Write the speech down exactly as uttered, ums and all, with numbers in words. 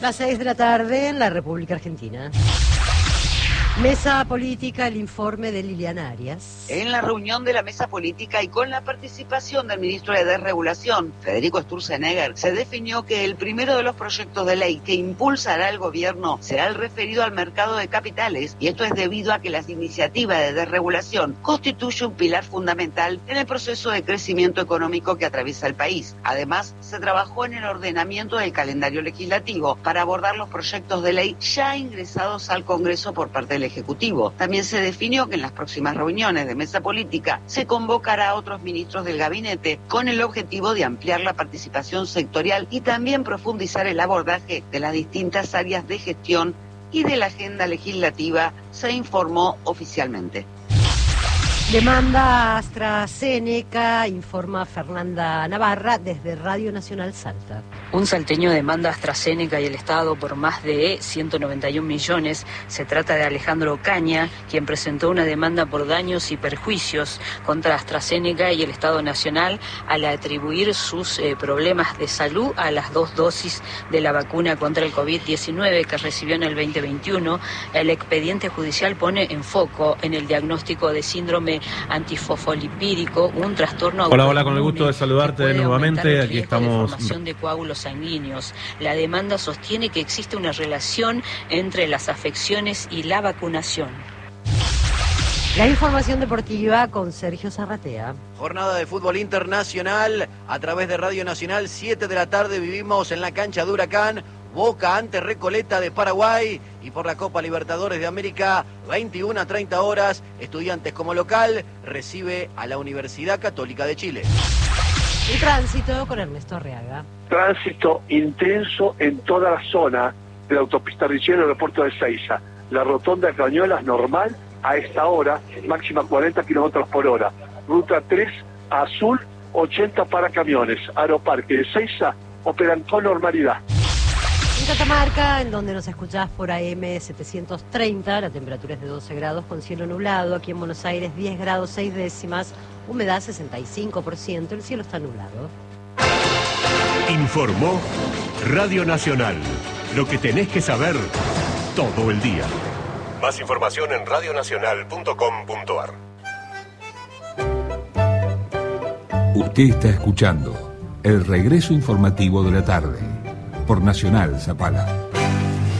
Las seis de la tarde en la República Argentina. Mesa Política, el informe de Liliana Arias. En la reunión de la Mesa Política y con la participación del ministro de Desregulación, Federico Sturzenegger, se definió que el primero de los proyectos de ley que impulsará el gobierno será el referido al mercado de capitales, y esto es debido a que la iniciativa de desregulación constituye un pilar fundamental en el proceso de crecimiento económico que atraviesa el país. Además, se trabajó en el ordenamiento del calendario legislativo para abordar los proyectos de ley ya ingresados al Congreso por parte del Ejecutivo. También se definió que en las próximas reuniones de Mesa Política se convocará a otros ministros del gabinete con el objetivo de ampliar la participación sectorial y también profundizar el abordaje de las distintas áreas de gestión y de la agenda legislativa, se informó oficialmente. Demanda AstraZeneca, informa Fernanda Navarra desde Radio Nacional Salta. Un salteño demanda a AstraZeneca y el Estado por más de ciento noventa y un millones. Se trata de Alejandro Caña, quien presentó una demanda por daños y perjuicios contra AstraZeneca y el Estado Nacional al atribuir sus eh, problemas de salud a las dos dosis de la vacuna contra el COVID diecinueve que recibió en el veinte veintiuno. El expediente judicial pone en foco en el diagnóstico de síndrome antifosfolipídico, un trastorno. Hola, hola, con el gusto de saludarte nuevamente. Aquí estamos. De formación de coágulos sanguíneos. La demanda sostiene que existe una relación entre las afecciones y la vacunación. La información deportiva con Sergio Zarratea. Jornada de fútbol internacional a través de Radio Nacional, siete de la tarde vivimos en la cancha de Huracán, Boca ante Recoleta de Paraguay, y por la Copa Libertadores de América, veintiuna a treinta horas, Estudiantes como local recibe a la Universidad Católica de Chile. El tránsito con Ernesto Arriaga. Tránsito intenso en toda la zona de la autopista Richelieu, el aeropuerto de Ezeiza. La rotonda de Cañuelas normal a esta hora, máxima cuarenta kilómetros por hora. Ruta tres, azul, ochenta para camiones. Aeroparque de Ezeiza operan con normalidad. En Catamarca, en donde nos escuchás por A M setecientos treinta, la temperatura es de doce grados con cielo nublado. Aquí en Buenos Aires, diez grados seis décimas, humedad sesenta y cinco por ciento, el cielo está nublado. Informó Radio Nacional. Lo que tenés que saber todo el día. Más información en radio nacional punto com punto a r. Usted está escuchando el regreso informativo de la tarde por Nacional Zapala.